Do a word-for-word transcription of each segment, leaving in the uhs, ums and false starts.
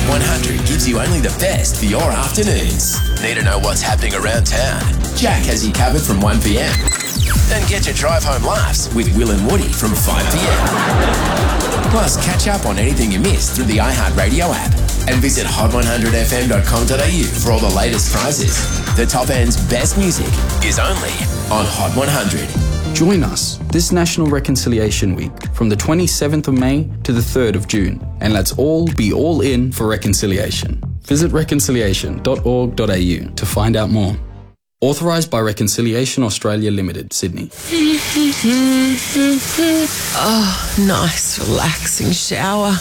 one hundred gives you only the best for your afternoons. Need to know what's happening around town? Jack has you covered from one p.m. Then get your drive home laughs with Will and Woody from five p.m. Plus, catch up on anything you missed through the iHeartRadio app. And visit hot one hundred f m dot com dot a u for all the latest prizes. The Top End's best music is only on Hot one hundred. Join us this National Reconciliation Week from the twenty-seventh of May to the third of June. And let's all be all in for reconciliation. Visit reconciliation dot org dot a u to find out more. Authorised by Reconciliation Australia Limited, Sydney. Oh, nice relaxing shower.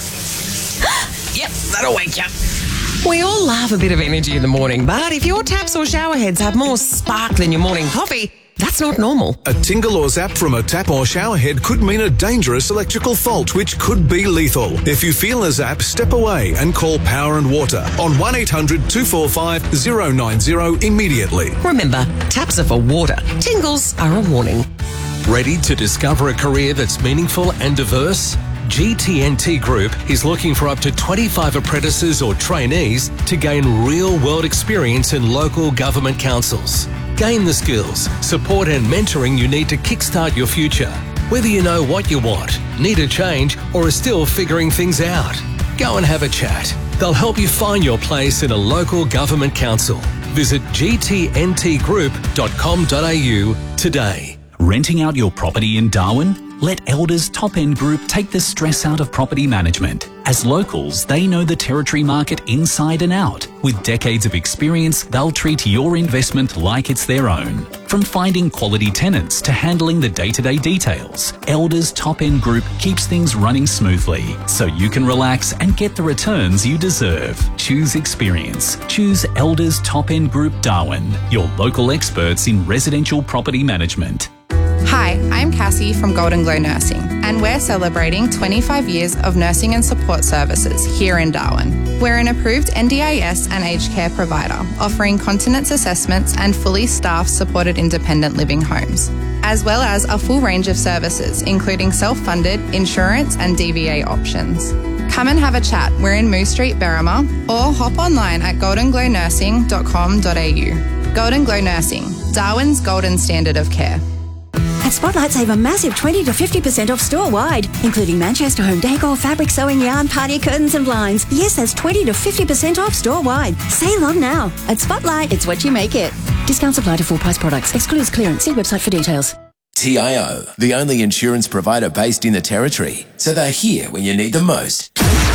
Yep, that'll wake you up. We all love a bit of energy in the morning, but if your taps or shower heads have more spark than your morning coffee, that's not normal. A tingle or zap from a tap or shower head could mean a dangerous electrical fault, which could be lethal. If you feel a zap, step away and call Power and Water on one eight hundred two four five zero nine zero immediately. Remember, taps are for water. Tingles are a warning. Ready to discover a career that's meaningful and diverse? G T N T Group is looking for up to twenty-five apprentices or trainees to gain real-world experience in local government councils. Gain the skills, support and mentoring you need to kickstart your future. Whether you know what you want, need a change, or are still figuring things out, go and have a chat. They'll help you find your place in a local government council. Visit g t n t group dot com dot a u today. Renting out your property in Darwin? Let Elders Top End Group take the stress out of property management. As locals, they know the Territory market inside and out. With decades of experience, they'll treat your investment like it's their own. From finding quality tenants to handling the day-to-day details, Elders Top End Group keeps things running smoothly so you can relax and get the returns you deserve. Choose experience. Choose Elders Top End Group Darwin, your local experts in residential property management. Hi, I'm Cassie from Golden Glow Nursing, and we're celebrating twenty-five years of nursing and support services here in Darwin. We're an approved N D I S and aged care provider, offering continence assessments and fully staffed supported independent living homes, as well as a full range of services, including self-funded, insurance and D V A options. Come and have a chat. We're in Moose Street, Berrima, or hop online at golden glow nursing dot com dot a u. Golden Glow Nursing, Darwin's golden standard of care. At Spotlight, save a massive twenty to fifty percent off store-wide, including Manchester home decor, fabric, sewing, yarn, party curtains and blinds. Yes, that's twenty to fifty percent off store-wide. Save on now. At Spotlight, it's what you make it. Discounts apply to full-price products. Excludes clearance. See website for details. T I O, the only insurance provider based in the Territory, so they're here when you need them most.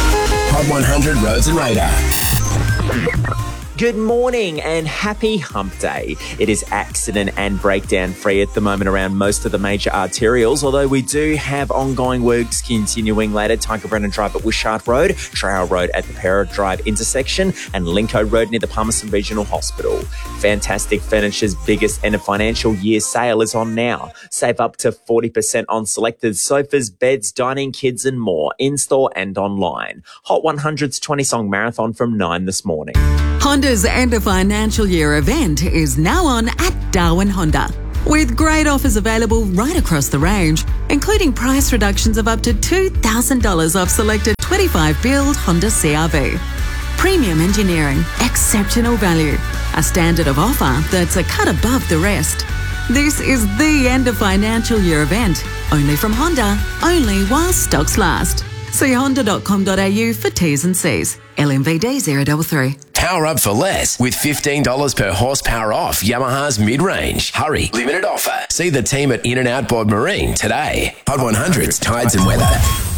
Hot one hundred Roads and Radar. Good morning and happy hump day. It is accident and breakdown free at the moment around most of the major arterials, although we do have ongoing works continuing later. Tiger Brennan Drive at Wishart Road, Trail Road at the Para Drive intersection, and Linco Road near the Palmerston Regional Hospital. Fantastic Furniture's biggest end of financial year sale is on now. Save up to forty percent on selected sofas, beds, dining, kids and more, in-store and online. Hot one hundred's twenty song marathon from nine this morning. Honda's end of financial year event is now on at Darwin Honda, with great offers available right across the range, including price reductions of up to two thousand dollars off selected twenty-five build Honda C R V. Premium engineering, exceptional value, a standard of offer that's a cut above the rest. This is the end of financial year event, only from Honda, only while stocks last. See honda dot com dot a u for T's and C's. L M V D zero three three. Power up for less with fifteen dollars per horsepower off Yamaha's mid-range. Hurry, limited offer. See the team at In and Out Board Marine today. Hot one hundred's tides and weather.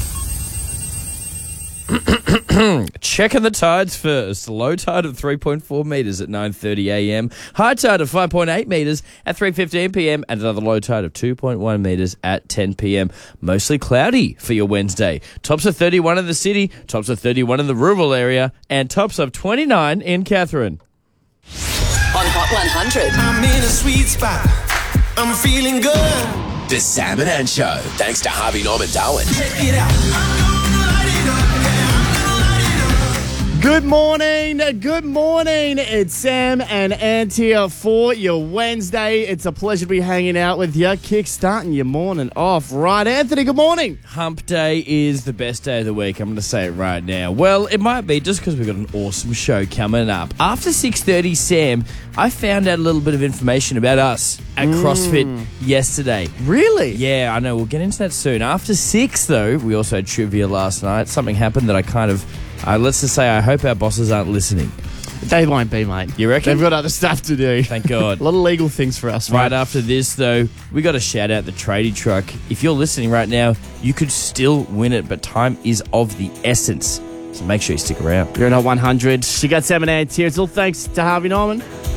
Checking the tides first. Low tide of three point four metres at nine thirty a m. High tide of five point eight metres at three fifteen p m. And another low tide of two point one metres at ten p m. Mostly cloudy for your Wednesday. Tops of thirty-one in the city, tops of thirty-one in the rural area, and tops of twenty-nine in Katherine. On Hot one hundred. I'm in a sweet spot. I'm feeling good. The Sam and Ann Show. Thanks to Harvey Norman Darwin. Check it out. Good morning, good morning. It's Sam and Ant here for your Wednesday. It's a pleasure to be hanging out with you, kick-starting your morning off. Right, Anthony, good morning. Hump Day is the best day of the week. I'm going to say it right now. Well, it might be just because we've got an awesome show coming up. After six thirty, Sam, I found out a little bit of information about us at Mm. CrossFit yesterday. Really? Yeah, I know. We'll get into that soon. After six, though, we also had trivia last night. Something happened that I kind of... Uh, let's just say I hope our bosses aren't listening. They won't be, mate. You reckon? They've got other stuff to do. Thank God. A lot of legal things for us, Right mate. after this, though, we got to shout out the tradie truck. If you're listening right now, you could still win it, but time is of the essence. So make sure you stick around. You're in a one hundred. You got Sam and Ant here. It's all thanks to Harvey Norman.